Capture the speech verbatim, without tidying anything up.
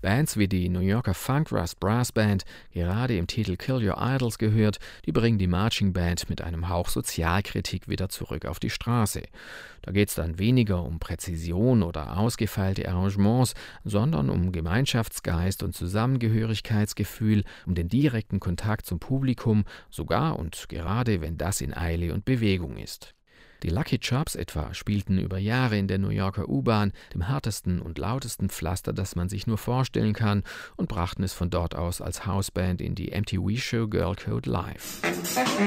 Bands wie die New Yorker Funkrush Brass Band, gerade im Titel Kill Your Idols gehört, die bringen die Marching Band mit einem Hauch Sozialkritik wieder zurück auf die Straße. Da geht es dann weniger um Präzision oder ausgefeilte Arrangements, sondern um Gemeinschaftsgeist und Zusammengehörigkeitsgefühl, um den direkten Kontakt zum Publikum, sogar und gerade wenn das in Eile und Bewegung ist. Die Lucky Charms etwa spielten über Jahre in der New Yorker U-Bahn, dem härtesten und lautesten Pflaster, das man sich nur vorstellen kann, und brachten es von dort aus als Hausband in die M T V-Show Girl Code Live.